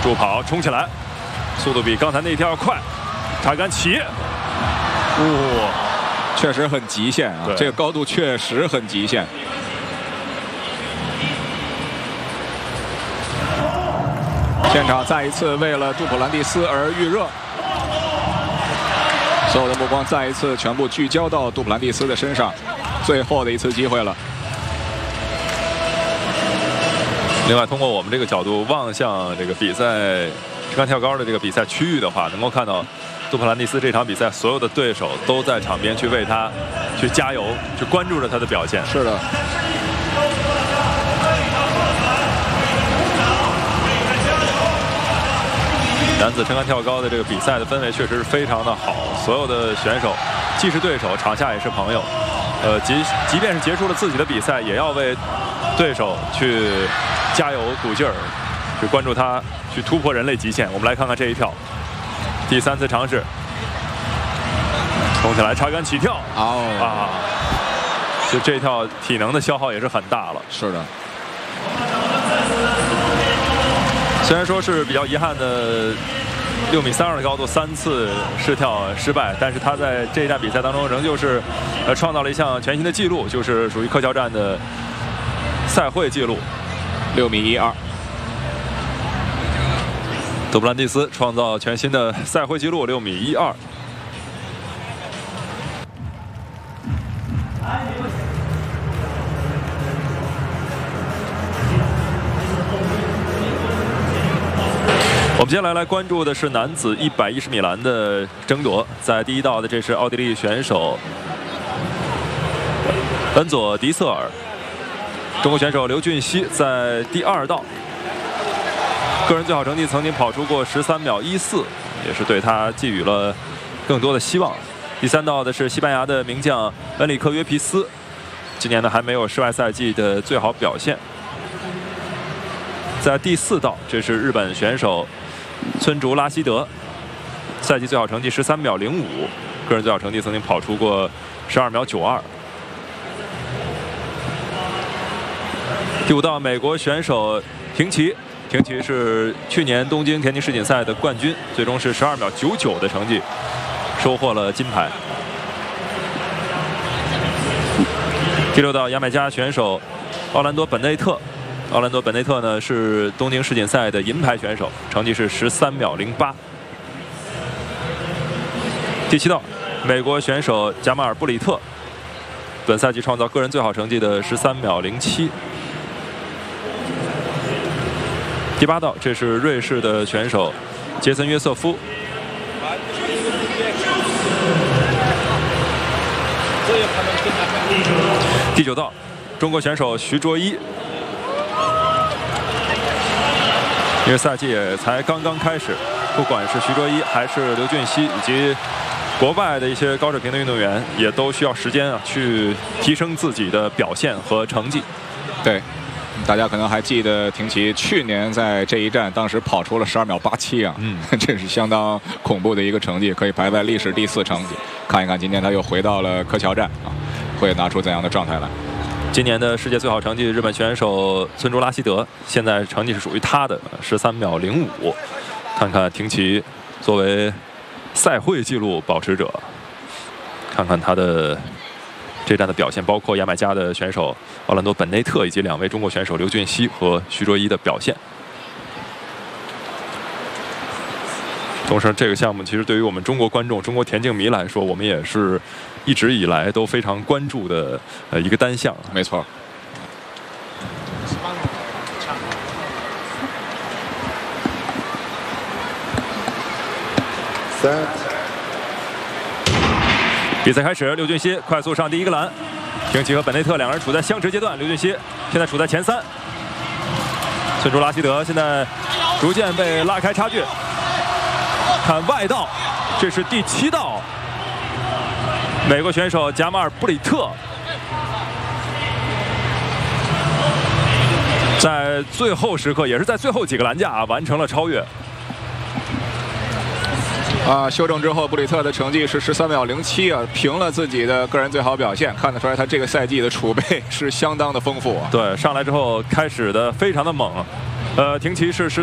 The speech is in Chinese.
助跑冲起来，速度比刚才那一跳要快，插杆起， 确实很极限啊！这个高度确实很极限。现场再一次为了杜普兰蒂斯而预热，所有的目光再一次全部聚焦到杜普兰蒂斯的身上，最后的一次机会了。 另外，通过我们这个角度望向这个比赛直杆跳高的这个比赛区域的话，能够看到杜普兰蒂斯这场比赛所有的对手都在场边去为他去加油，去关注着他的表现。 是的。 男子撑杆跳高的这个比赛的氛围确实是非常的好，所有的选手既是对手，场下也是朋友。即便是结束了自己的比赛，也要为对手去加油鼓劲儿，去关注他，去突破人类极限。我们来看看这一跳，第3次尝试，冲起来插杆起跳，就这一跳体能的消耗也是很大了。 是的。 虽然说是比较遗憾的6.32米的高度3次试跳失败，但是他在这一站比赛当中仍旧是创造了一项全新的纪录，就是属于科乔站的赛会纪录 6.12米。 杜普兰蒂斯创造全新的赛会纪录6.12米。我们接下来关注的是男子110米栏的争夺，在第1道的这是奥地利选手恩佐迪瑟尔，中国选手刘俊熙在第2道个人最好成绩曾经跑出过13.14秒，也是对他寄予了更多的希望。第3道的是西班牙的名将恩里克约皮斯，今年呢还没有室外赛季的最好表现。在第4道，这是日本选手村竹拉希德，赛季最好成绩13.05秒，个人最好成绩曾经跑出过12.92秒。第5道，美国选手廷奇是去年东京田径世锦赛的冠军，最终是12.99秒的成绩收获了金牌。第6道，牙买加选手奥兰多·本内特。奥兰多·本内特呢是东京世锦赛的银牌选手，成绩是13.08秒。第7道，美国选手贾马尔·布里特，本赛季创造个人最好成绩的13.07秒。第8道，这是瑞士的选手杰森·约瑟夫。第9道，中国选手徐卓一。因为赛季也才刚刚开始，不管是徐卓一还是刘俊熙，以及国外的一些高水平的运动员，也都需要时间去提升自己的表现和成绩。 对，大家可能还记得廷奇去年在这一站，当时跑出了12.87秒啊，这是相当恐怖的一个成绩，可以排在历史第4成绩。看一看今天他又回到了科乔站啊，会拿出怎样的状态来？ 今年的世界最好成绩，日本选手村竹拉希德，现在成绩是属于他的13.05秒。看看廷奇作为赛会纪录保持者，看看他的这站的表现，包括牙买加的选手奥兰多·本内特以及2位中国选手刘俊熙和徐卓一的表现。同时，这个项目其实对于我们中国观众、中国田径迷来说，我们也是一直以来都非常关注的一个单项。 没错。 比赛开始，刘俊熙快速上第1个栏，廷奇和本内特2人处在相持阶段，刘俊熙现在处在前3，村竹拉希德现在逐渐被拉开差距。看外道，这是第7道，美国选手贾马尔·布里特在最后时刻，也是在最后几个栏架完成了超越。 修正之后，布里特的成绩是13.07秒啊，平了自己的个人最好表现，看得出来他这个赛季的储备是相当的丰富啊。 对，上来之后开始的非常的猛，廷奇是